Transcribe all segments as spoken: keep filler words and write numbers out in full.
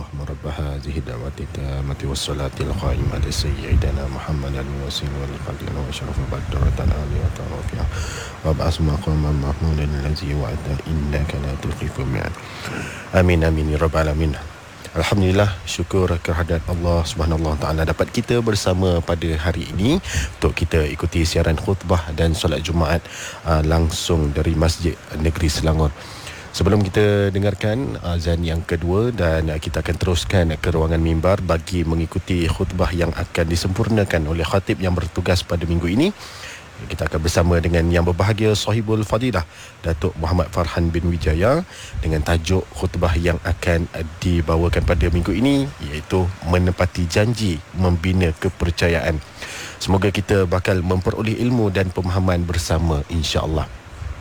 اللهم رب هذه الدعوة التامة والصلاة القائمة لسيدنا محمد الوسيل والقدير وشرف بدرة الآلية رفيع وابعث مقاما محمودا الذي وعدته إنك لا تخلف الميعاد. Amin amin ya rabbal alamin. Alhamdulillah, syukur kehadirat Allah Subhanahu Wa Taala dapat kita bersama pada hari ini untuk kita ikuti siaran khutbah dan solat Jumaat uh, langsung dari Masjid Negeri Selangor. Sebelum kita dengarkan azan yang kedua dan kita akan teruskan ke ruangan mimbar bagi mengikuti khutbah yang akan disempurnakan oleh khatib yang bertugas pada minggu ini, kita akan bersama dengan yang berbahagia Sahibul Fadilah Datuk Muhammad Farhan bin Wijaya dengan tajuk khutbah yang akan dibawakan pada minggu ini, iaitu menepati janji membina kepercayaan. Semoga kita bakal memperoleh ilmu dan pemahaman bersama, insya-Allah.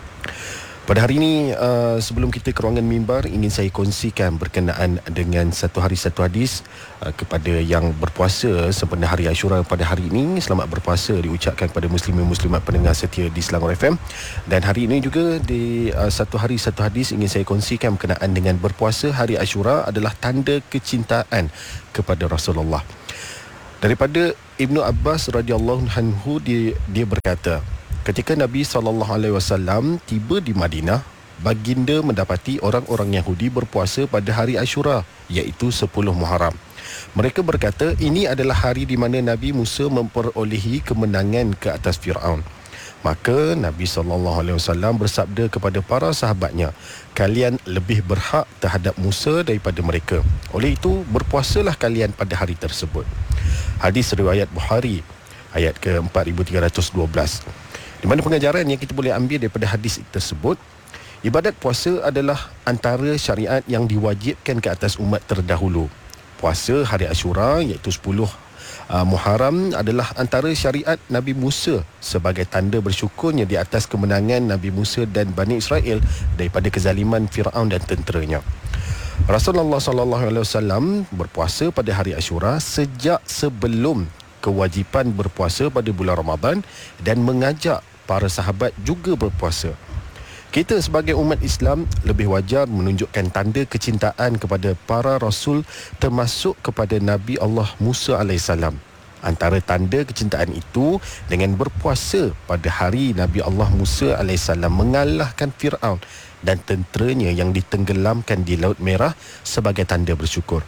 Pada hari ini, uh, sebelum kita ke ruangan mimbar, ingin saya kongsikan berkenaan dengan satu hari satu hadis uh, kepada yang berpuasa sempena hari Ashura pada hari ini. Selamat berpuasa diucapkan pada muslimin muslimat pendengar setia di Selangor F M. Dan hari ini juga di uh, satu hari satu hadis ingin saya kongsikan berkenaan dengan berpuasa hari Ashura adalah tanda kecintaan kepada Rasulullah. Daripada Ibnu Abbas radhiyallahu anhu, dia, dia berkata, ketika Nabi sallallahu alaihi wasallam tiba di Madinah, baginda mendapati orang-orang Yahudi berpuasa pada hari Ashura, iaitu sepuluh Muharram. Mereka berkata, ini adalah hari di mana Nabi Musa memperolehi kemenangan ke atas Fir'aun. Maka Nabi sallallahu alaihi wasallam bersabda kepada para sahabatnya, kalian lebih berhak terhadap Musa daripada mereka. Oleh itu, berpuasalah kalian pada hari tersebut. Hadis riwayat Bukhari, ayat ke empat ribu tiga ratus dua belas. Di mana pengajaran yang kita boleh ambil daripada hadis tersebut, ibadat puasa adalah antara syariat yang diwajibkan ke atas umat terdahulu. Puasa hari Ashura, iaitu sepuluh uh, Muharram, adalah antara syariat Nabi Musa sebagai tanda bersyukurnya di atas kemenangan Nabi Musa dan Bani Israel daripada kezaliman Fir'aun dan tenteranya. Rasulullah sallallahu alaihi wasallam berpuasa pada hari Ashura sejak sebelum kewajipan berpuasa pada bulan Ramadan dan mengajak para sahabat juga berpuasa. Kita sebagai umat Islam lebih wajar menunjukkan tanda kecintaan kepada para rasul, termasuk kepada Nabi Allah Musa alaihissalam. Antara tanda kecintaan itu dengan berpuasa pada hari Nabi Allah Musa alaihissalam mengalahkan Fir'aun dan tenteranya yang ditenggelamkan di Laut Merah sebagai tanda bersyukur.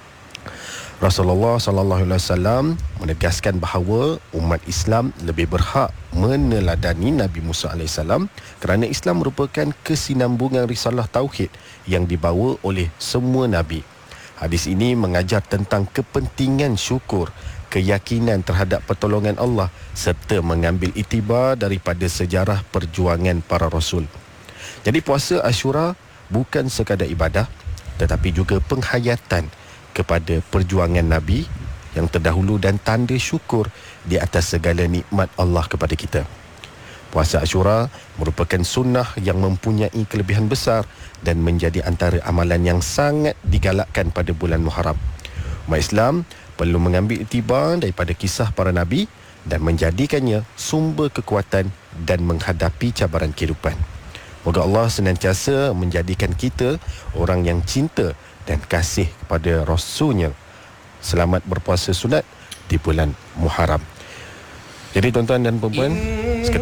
Rasulullah sallallahu alaihi wasallam menegaskan bahawa umat Islam lebih berhak meneladani Nabi Musa alaihissalam kerana Islam merupakan kesinambungan risalah tauhid yang dibawa oleh semua nabi. Hadis ini mengajar tentang kepentingan syukur, keyakinan terhadap pertolongan Allah serta mengambil iktibar daripada sejarah perjuangan para rasul. Jadi puasa Ashura bukan sekadar ibadah, tetapi juga penghayatan kepada perjuangan Nabi yang terdahulu dan tanda syukur di atas segala nikmat Allah kepada kita. Puasa Ashura merupakan sunnah yang mempunyai kelebihan besar dan menjadi antara amalan yang sangat digalakkan pada bulan Muharram. Umat Islam perlu mengambil iktibar daripada kisah para Nabi dan menjadikannya sumber kekuatan dan menghadapi cabaran kehidupan. Moga Allah senantiasa menjadikan kita orang yang cinta dan kasih kepada Rasulnya. Selamat berpuasa sunat di bulan Muharram. Jadi tuan-tuan dan puan-puan,